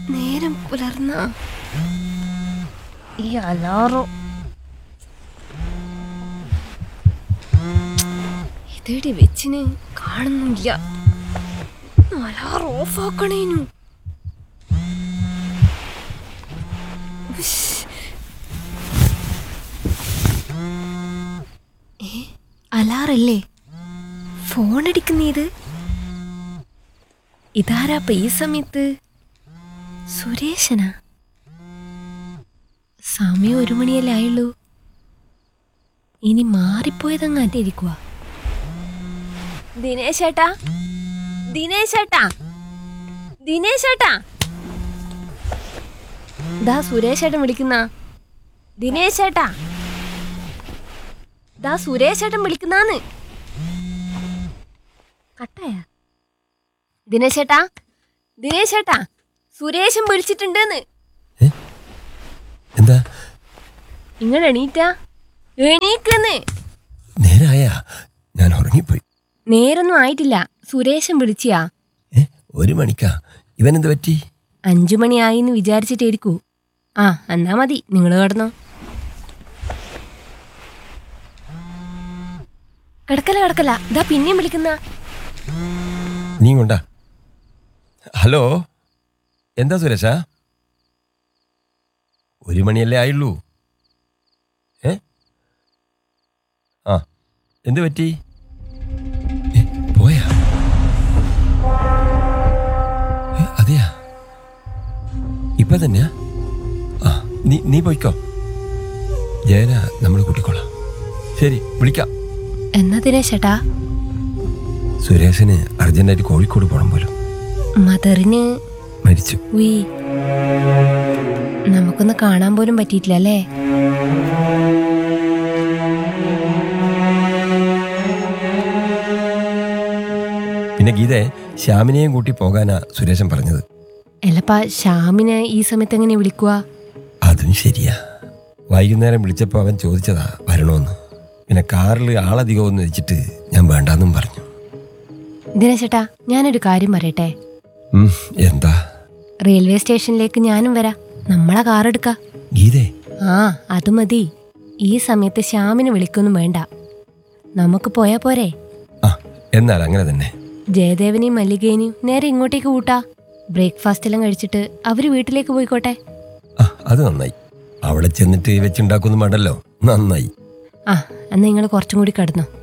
നേരം പുലർന്ന ഈ അലാറോ ഇതേടി വെച്ചിന് കാണുന്നില്ല. അലാർ ഓഫ് ആക്കണേനു. അലാറല്ലേ? ഫോൺ അടിക്കുന്നേത് ഇതാരാപ്പ ഈ സമയത്ത്? സുരേഷനാ? സമയം 1 മണിയല്ലേ ആയുള്ളൂ. ഇനി മാറിപ്പോയതങ്ങാൻ്റെ ഇരിക്കുക. ദിനേശേട്ടാ, ദിനേശേട്ടാ, ദിനേശേട്ടാ, ദാ സുരേഷേട്ടൻ വിളിക്കുന്ന. ദിനേശേട്ടാ, ദാ സുരേഷേട്ടൻ വിളിക്കുന്നാന്ന്. കട്ടായ? ദിനേശേട്ടാ, ദിനേശേട്ടാ, സുരേഷൻ വിളിച്ചിട്ടുണ്ടെന്ന്. എന്താ നിങ്ങൾ എണീറ്റാ? എണീക്കെന്ന്. നേരായ? ഞാൻ ഉറങ്ങിപ്പോയി. നേരൊന്നും ആയിട്ടില്ല. സുരേഷൻ വിളിച്ചിയാ. 1 മണിക്കാ? ഇവനെന്ത് പറ്റി? 5 മണിയായിന്ന് വിചാരിച്ചിട്ടേരിക്കൂ. ആ എന്നാ മതി, നിങ്ങൾ കിടന്നോ. കിടക്കല കിടക്കല, ഇതാ പിന്നെയും വിളിക്കുന്ന. നീ കൊണ്ടാ. ഹലോ, എന്താ സുരേഷാ? 1 മണിയല്ലേ ആയുള്ളൂ. ആ, എന്ത് പറ്റി? പോയാ? അതെയാ? ഇപ്പൊ തന്നെയാ? ആ, നീ പോയിക്കോ. ജയന നമ്മൾ കൂട്ടിക്കോളാം. ശരി, വിളിക്കാം. എന്നാ ദിനേശേട്ടാ? സുരേഷന് അർജന്റായിട്ട് കോഴിക്കോട് പോണം പോലും. മദറിന് മരിച്ചു. നമുക്കൊന്ന് കാണാൻ പോലും പറ്റിയിട്ടില്ല അല്ലേ? പിന്നെ ഗീതയെ ശ്യാമിനെയും കൂട്ടി പോകാനാ സുരേഷൻ പറഞ്ഞത്. അല്ലപ്പാ, ശ്യാമിനെ ഈ സമയത്ത് എങ്ങനെ വിളിക്കുക? അതും ശരിയാ. വൈകുന്നേരം വിളിച്ചപ്പോൾ അവൻ ചോദിച്ചതാ വരണോന്ന്. പിന്നെ കാറിൽ ആളധികമെന്ന് വെച്ചിട്ട് ഞാൻ വേണ്ടാന്നും പറഞ്ഞു. ദിനേശേട്ടാ, ഞാനൊരു കാര്യം പറയട്ടെ? എന്താ? റെയിൽവേ സ്റ്റേഷനിലേക്ക് ഞാനും വരാം. നമ്മളെ കാറെടുക്ക. ഗീതേ? ആ, അത് മതി. ഈ സമയത്ത് ശ്യാമിനെ വിളിക്കൊന്നും വേണ്ട. നമുക്ക് പോയാ പോരെ? ആ, എന്നാൽ അങ്ങനെ തന്നെ. ജയദേവനെയും മല്ലികേനെയും നേരെ ഇങ്ങോട്ടേക്ക് കൂട്ടാ. ബ്രേക്ക്ഫാസ്റ്റ് എല്ലാം കഴിച്ചിട്ട് അവര് വീട്ടിലേക്ക് പോയിക്കോട്ടെ. ആ, അത് നന്നായി. അവിടെ ചെന്നിട്ട് വെച്ചുണ്ടാക്കൊന്നും വേണ്ടല്ലോ. നന്നായി. ആ, എന്നാ നിങ്ങൾ കുറച്ചും കൂടി കിടന്നോ.